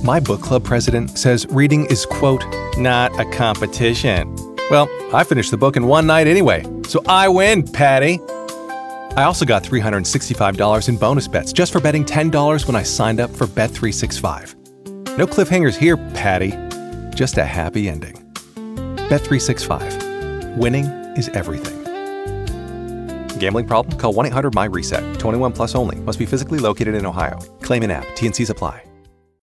My book club president says reading is, quote, not a competition. Well, I finished the book in one night anyway, so I win, Patty. I also got $365 in bonus bets just for betting $10 when I signed up for Bet365. No cliffhangers here, Patty. Just a happy ending. Bet365. Winning is everything. Gambling problem? Call 1-800-MY-RESET. 21 plus only. Must be physically located in Ohio. Claim in app. T&Cs apply.